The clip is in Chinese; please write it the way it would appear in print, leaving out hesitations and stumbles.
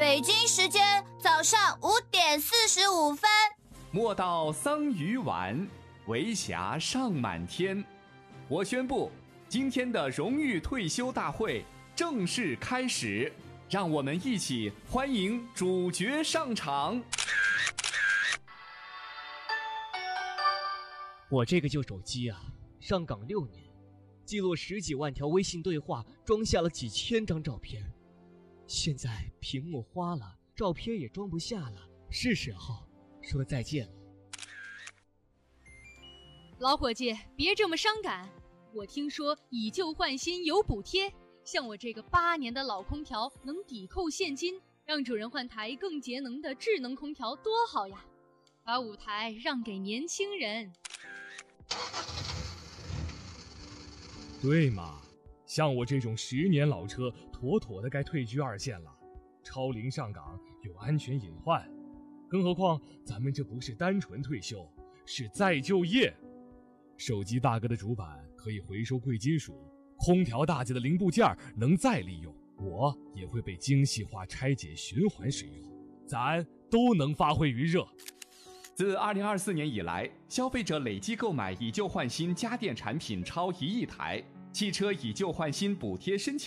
北京时间早上5:45。 莫道桑榆晚，为霞尚满天。我宣布，今天的荣誉退休大会正式开始，让我们一起欢迎主角上场。 我这个旧手机啊，上岗6年，记录10几万条微信对话，装下了几千张照片。现在屏幕花了，照片也装不下了，是时候说再见了。 老伙计，别这么伤感。我听说以旧换新有补贴，像我这个8年的老空调能抵扣现金，让主人换台更节能的智能空调多好呀！把舞台让给年轻人。 对嘛，像我这种10年老车，妥妥的该退居2线了。超龄上岗有安全隐患，更何况咱们这不是单纯退休，是再就业。手机大哥的主板可以回收贵金属，空调大姐的零部件能再利用，我也会被精细化拆解循环使用，咱都能发挥余热。 自2024年以来，消费者累计购买以旧换新家电产品超1亿台，汽车以旧换新补贴申请